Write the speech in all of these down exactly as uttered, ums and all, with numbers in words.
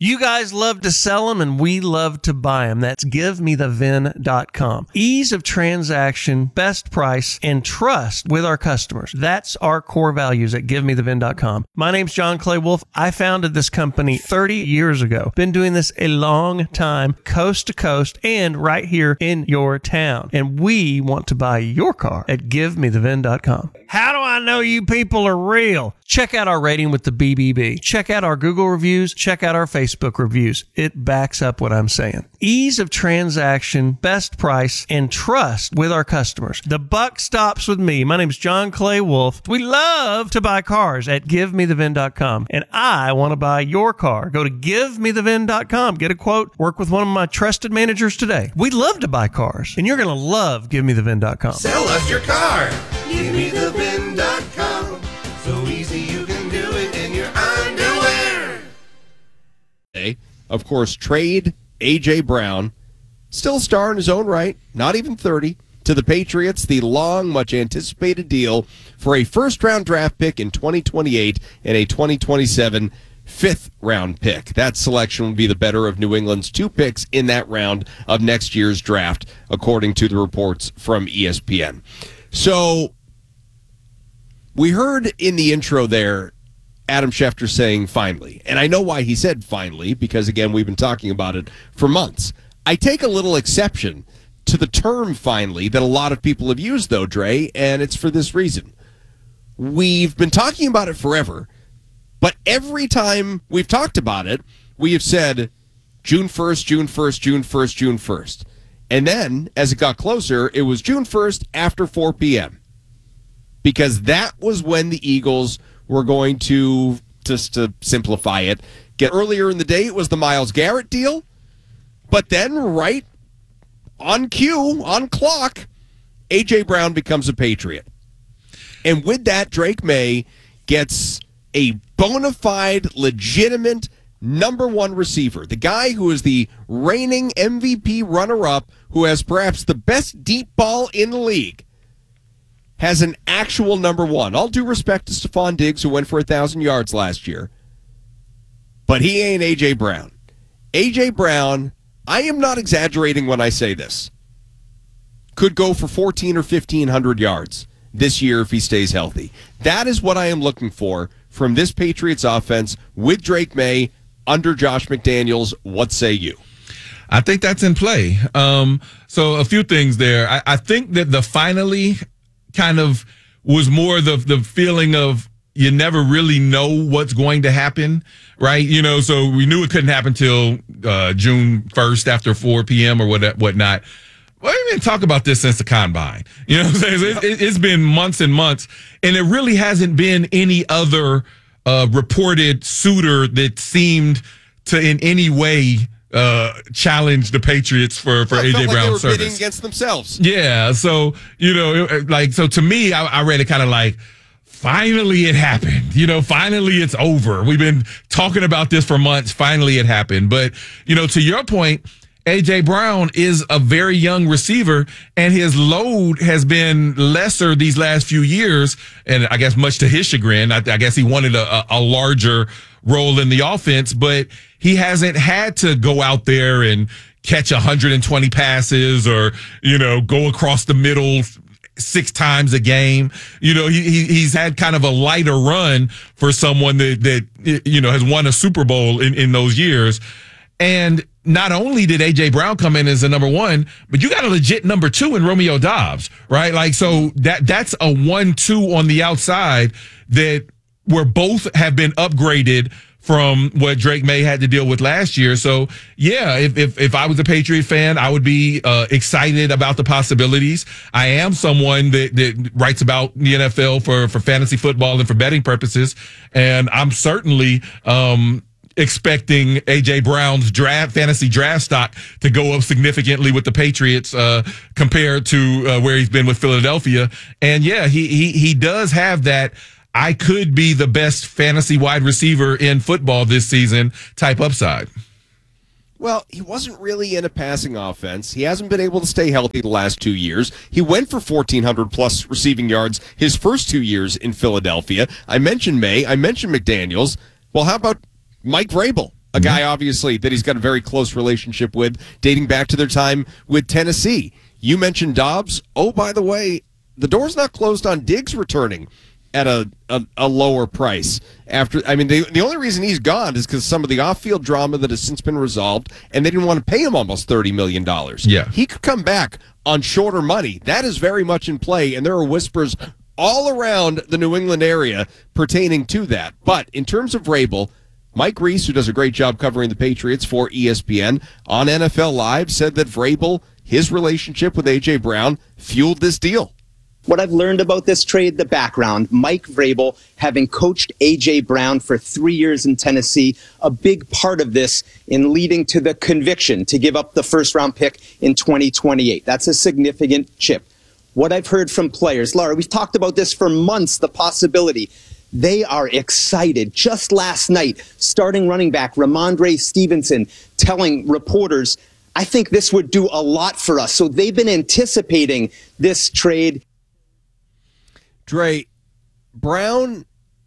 You guys love to sell them, and we love to buy them. That's give me the V I N dot com. Ease of transaction, best price, and trust with our customers. That's our core values at give me the V I N dot com. My name's John Clay Wolf. I founded this company thirty years ago. Been doing this a long time, coast to coast, and right here in your town. And we want to buy your car at give me the V I N dot com. How do I know you people are real? Check out our rating with the B B B. Check out our Google reviews. Check out our Facebook reviews. It backs up what I'm saying. Ease of transaction, best price, and trust with our customers. The buck stops with me. My name's John Clay Wolf. We love to buy cars at give me the V I N dot com. And I want to buy your car. Go to give me the V I N dot com. Get a quote. Work with one of my trusted managers today. We love to buy cars. And you're going to love give me the V I N dot com. Sell us your car. give me the V I N dot com. So easy you can do it in your underwear. Of course, trade A J. Brown, still a star in his own right, not even thirty, to the Patriots, the long, much-anticipated deal for a first-round draft pick in twenty twenty-eight and a twenty twenty-seven fifth-round pick. That selection will be the better of New England's two picks in that round of next year's draft, according to the reports from E S P N. So, we heard in the intro there Adam Schefter saying finally. And I know why he said finally, because, again, we've been talking about it for months. I take a little exception to the term finally that a lot of people have used, though, Dre, and it's for this reason. We've been talking about it forever, but every time we've talked about it, we have said June first, June first, June first, June first. And then, as it got closer, it was June first after four p.m. Because that was when the Eagles were going to, just to simplify it, get earlier in the day, it was the Myles Garrett deal. But then, right on cue, on clock, A J. Brown becomes a Patriot. And with that, Drake May gets a bona fide, legitimate number one receiver. The guy who is the reigning M V P runner-up, who has perhaps the best deep ball in the league, has an actual number one. All due respect to Stephon Diggs, who went for one thousand yards last year. But he ain't A J. Brown. A J. Brown, I am not exaggerating when I say this, could go for fourteen or fifteen hundred yards this year if he stays healthy. That is what I am looking for from this Patriots offense with Drake May under Josh McDaniels. What say you? I think that's in play. Um, so a few things there. I, I think that the finally kind of was more the the feeling of you never really know what's going to happen, right? You know, so we knew it couldn't happen till uh, June first after four p.m. or what whatnot. Well, we've been talking about this since the combine. You know what I'm saying? It, it, it's been months and months, and there really hasn't been any other uh, reported suitor that seemed to in any way uh, challenge the Patriots for, for well, A J. like Brown's they were service. bidding against themselves. Yeah, so, you know, like, so to me, I, I read it kind of like, finally it happened. You know, finally it's over. We've been talking about this for months. Finally it happened. But, you know, to your point, A J. Brown is a very young receiver, and his load has been lesser these last few years. And I guess much to his chagrin, I, I guess he wanted a, a larger role in the offense, but he hasn't had to go out there and catch one hundred twenty passes or, you know, go across the middle six times a game. You know, he, he he's had kind of a lighter run for someone that, that you know, has won a Super Bowl in, in those years. And not only did A J. Brown come in as a number one, but you got a legit number two in Romeo Doubs, right? Like, so that that's a one two on the outside that where both have been upgraded from what Drake May had to deal with last year. So, yeah, if if, if I was a Patriot fan, I would be uh, excited about the possibilities. I am someone that, that writes about the N F L for, for fantasy football and for betting purposes, and I'm certainly um, expecting A J. Brown's draft fantasy draft stock to go up significantly with the Patriots uh, compared to uh, where he's been with Philadelphia. And, yeah, he he he does have that I could be the best fantasy wide receiver in football this season type upside. Well, he wasn't really in a passing offense. He hasn't been able to stay healthy the last two years. He went for fourteen hundred plus receiving yards his first two years in Philadelphia. I mentioned May. I mentioned McDaniels. Well, how about Mike Vrabel? A guy, obviously, that he's got a very close relationship with, dating back to their time with Tennessee. You mentioned Dobbs. Oh, by the way, the door's not closed on Diggs returning at a, a, a lower price. After, I mean, the, the only reason he's gone is because some of the off-field drama that has since been resolved, and they didn't want to pay him almost thirty million dollars. Yeah. He could come back on shorter money. That is very much in play, and there are whispers all around the New England area pertaining to that. But in terms of Vrabel, Mike Reese, who does a great job covering the Patriots for E S P N on N F L Live, said that Vrabel, his relationship with A J. Brown, fueled this deal. What I've learned about this trade, the background, Mike Vrabel, having coached A J. Brown for three years in Tennessee, a big part of this in leading to the conviction to give up the first-round pick in twenty twenty-eight. That's a significant chip. What I've heard from players, Laura, we've talked about this for months, the possibility. They are excited. Just last night, starting running back Ramondre Stevenson telling reporters, I think this would do a lot for us. So they've been anticipating this trade. Dre, Brown,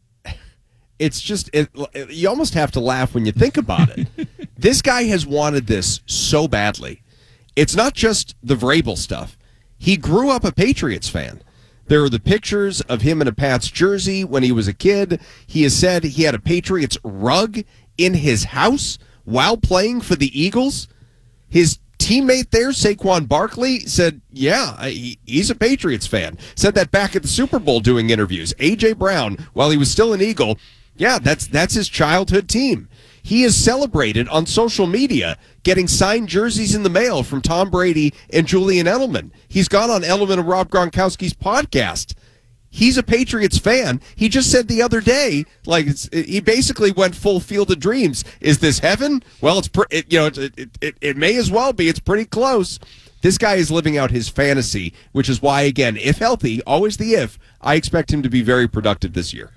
it's just, it, you almost have to laugh when you think about it. This guy has wanted this so badly. It's not just the Vrabel stuff. He grew up a Patriots fan. There are the pictures of him in a Pats jersey when he was a kid. He has said he had a Patriots rug in his house while playing for the Eagles. His teammate there, Saquon Barkley, said, yeah, he, he's a Patriots fan. Said that back at the Super Bowl doing interviews. A J. Brown, while he was still an Eagle, yeah, that's that's his childhood team. He is celebrated on social media getting signed jerseys in the mail from Tom Brady and Julian Edelman. He's gone on Edelman and Rob Gronkowski's podcast. He's a Patriots fan. He just said the other day, like it's, it, he basically went full Field of Dreams. Is this heaven? Well, it's pre- it, you know it, it, it, it may as well be. It's pretty close. This guy is living out his fantasy, which is why, again, if healthy, always the if, I expect him to be very productive this year.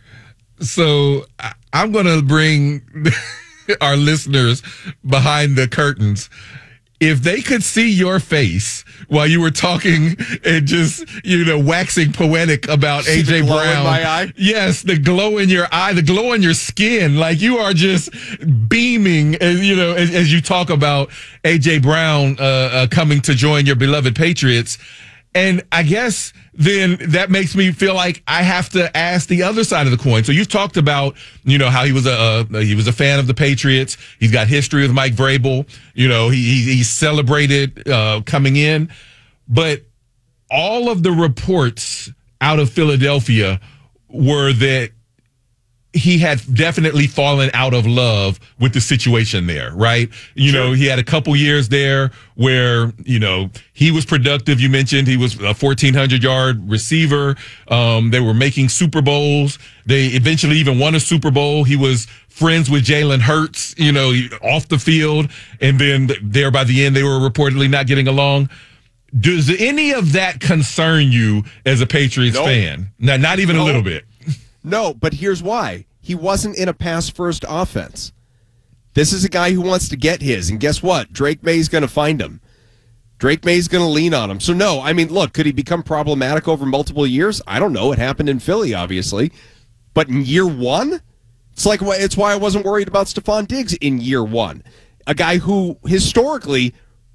So I- I'm going to bring our listeners behind the curtains. If they could see your face while you were talking and just, you know, waxing poetic about See A J. the glow Brown. in my eye? Yes, the glow in your eye, the glow in your skin. Like you are just beaming, as, you know, as, as you talk about A J. Brown uh, uh, coming to join your beloved Patriots. And I guess then that makes me feel like I have to ask the other side of the coin. So you've talked about, you know, how he was a, uh, he was a fan of the Patriots. He's got history with Mike Vrabel. You know, he, he, he celebrated uh, coming in. But all of the reports out of Philadelphia were that he had definitely fallen out of love with the situation there, right? You sure. know, he had a couple years there where, you know, he was productive. You mentioned he was a fourteen hundred yard receiver. Um, they were making Super Bowls. They eventually even won a Super Bowl. He was friends with Jalen Hurts, you know, off the field. And then there by the end, they were reportedly not getting along. Does any of that concern you as a Patriots nope. fan? Not, not even nope. a little bit. No, but here's why. He wasn't in a pass-first offense. This is a guy who wants to get his, and guess what? Drake May's going to find him. Drake May's going to lean on him. So, no, I mean, look, could he become problematic over multiple years? I don't know. It happened in Philly, obviously. But in year one? It's like it's why I wasn't worried about Stephon Diggs in year one. A guy who, historically,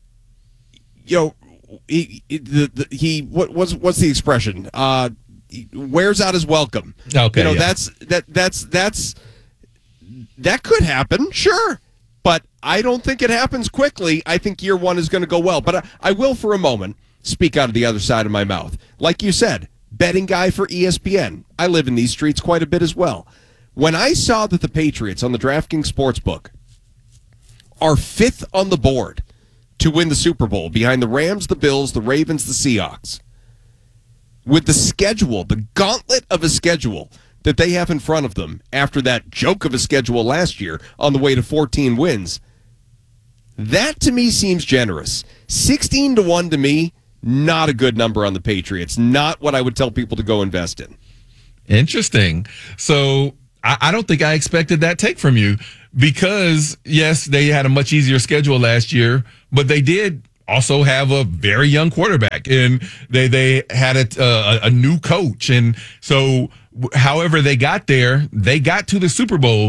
you know, he, the, the, he what, what's, what's the expression? Uh wears out his welcome. Okay, you know yeah. that's that that's that's that could happen, sure, but I don't think it happens quickly. I think year one is going to go well, but I, I will for a moment speak out of the other side of my mouth. Like you said, betting guy for E S P N. I live in these streets quite a bit as well. When I saw that the Patriots on the DraftKings Sportsbook are fifth on the board to win the Super Bowl behind the Rams, the Bills, the Ravens, the Seahawks, with the schedule, the gauntlet of a schedule that they have in front of them after that joke of a schedule last year on the way to fourteen wins, that to me seems generous. sixteen to one to me, not a good number on the Patriots. Not what I would tell people to go invest in. Interesting. So I, I don't think I expected that take from you because, yes, they had a much easier schedule last year, but they did also have a very young quarterback, and they they had a, uh, a new coach, and so however they got there, they got to the Super Bowl,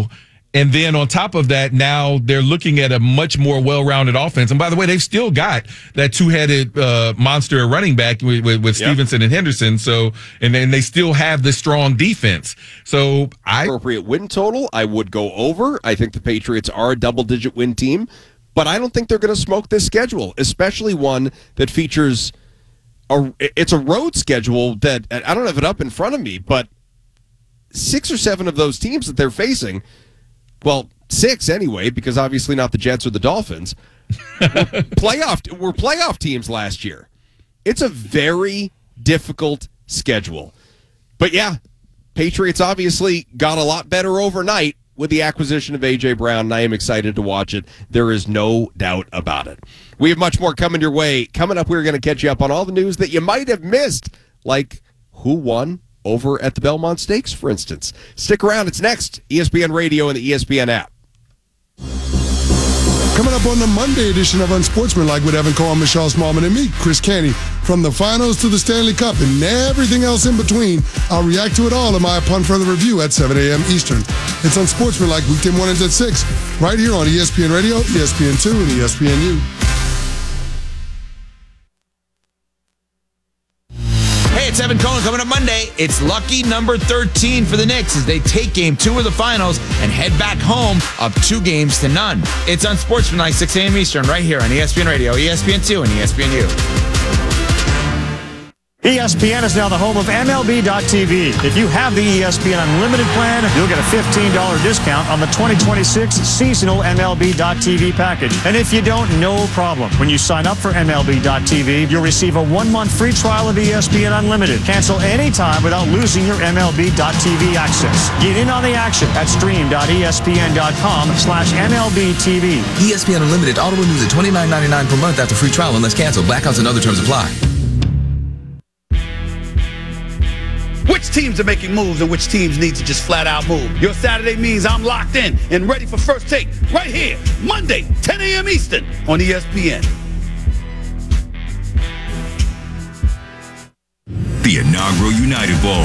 And then on top of that, now they're looking at a much more well-rounded offense. And by the way, they've still got that two-headed uh, monster running back with, with, with Yep. Stevenson and Henderson. So, and then they still have the strong defense. So I Appropriate win total, I would go over. I think the Patriots are a double-digit win team, but I don't think they're going to smoke this schedule, especially one that features a. It's a road schedule that I don't have it up in front of me, but six or seven of those teams that they're facing. Well, six anyway, because obviously not the Jets or the Dolphins. We're playoff, we're playoff teams last year. It's a very difficult schedule. But yeah, Patriots obviously got a lot better overnight with the acquisition of A J. Brown, and I am excited to watch it. There is no doubt about it. We have much more coming your way. Coming up, we're going to catch you up on all the news that you might have missed, like who won over at the Belmont Stakes, for instance. Stick around. It's next. E S P N Radio and the E S P N app. Coming up on the Monday edition of Unsportsmanlike with Evan Cole, Michelle Smallman, and me, Chris Canty. From the finals to the Stanley Cup and everything else in between, I'll react to it all in my Upon Further Review at seven a.m. Eastern. It's Unsportsmanlike weekday mornings at six, right here on E S P N Radio, E S P N two, and E S P N U. Hey, it's Evan Cohen coming up Monday. It's lucky number thirteen for the Knicks as they take game two of the finals and head back home up two games to none. It's Unsportsmanlike, six a.m. Eastern, right here on E S P N Radio, E S P N two, and E S P N U. E S P N is now the home of M L B dot T V. If you have the E S P N Unlimited plan, you'll get a fifteen dollars discount on the twenty twenty-six seasonal M L B dot T V package. And if you don't, no problem. When you sign up for M L B dot T V, you'll receive a one-month free trial of E S P N Unlimited. Cancel anytime without losing your M L B dot T V access. Get in on the action at stream dot E S P N dot com slash M L B T V. E S P N Unlimited auto renews at twenty-nine ninety-nine per month after free trial unless canceled. Blackouts and other terms apply. Which teams are making moves and which teams need to just flat out move? Your Saturday means I'm locked in and ready for First Take right here, Monday, ten a.m. Eastern on E S P N. The inaugural United Bowl.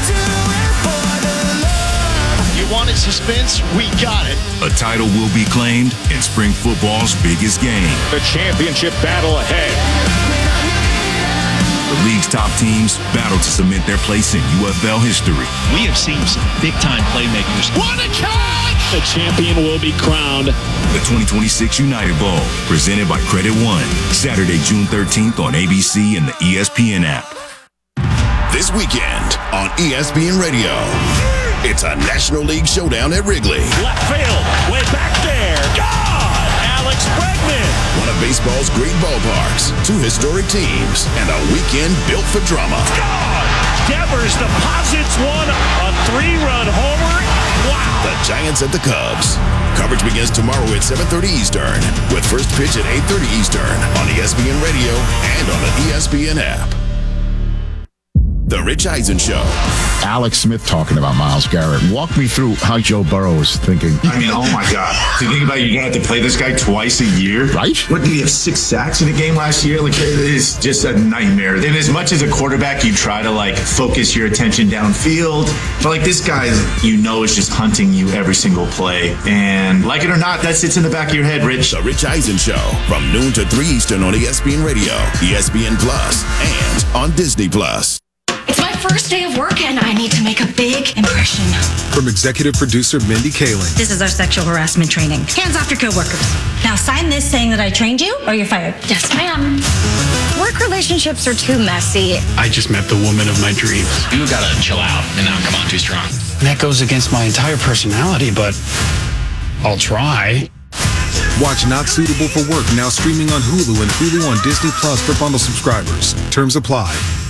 You wanted suspense? We got it. A title will be claimed in spring football's biggest game. The championship battle ahead. The league's top teams battle to cement their place in U F L history. We have seen some big-time playmakers. What a catch! The champion will be crowned. The twenty twenty-six United Bowl, presented by Credit One. Saturday, June thirteenth on A B C and the E S P N app. This weekend on E S P N Radio, it's a National League showdown at Wrigley. Left field, way back there. God! Alex Bregman! One of baseball's great ballparks, two historic teams, and a weekend built for drama. God! Devers deposits one, a three-run homer. Wow! The Giants at the Cubs. Coverage begins tomorrow at seven thirty Eastern, with first pitch at eight thirty Eastern on E S P N Radio and on the E S P N app. The Rich Eisen Show. Alex Smith talking about Myles Garrett. Walk me through how Joe Burrow is thinking. I mean, oh my God. To think about it, you're going to have to play this guy twice a year. Right? What, did he have six sacks in the game last year? Like, it's just a nightmare. And as much as a quarterback, you try to, like, focus your attention downfield. But, like, this guy, you know, is just hunting you every single play. And, like it or not, that sits in the back of your head, Rich. The Rich Eisen Show, from noon to three Eastern on E S P N Radio, E S P N Plus, and on Disney Plus. It's my first day of work and I need to make a big impression. From executive producer Mindy Kaling. This is our sexual harassment training. Hands off your coworkers. Now sign this saying that I trained you or you're fired. Yes, ma'am. Work relationships are too messy. I just met the woman of my dreams. You gotta chill out and not come on too strong. That goes against my entire personality, but I'll try. Watch Not Suitable for Work now streaming on Hulu and Hulu on Disney Plus for bundle subscribers. Terms apply.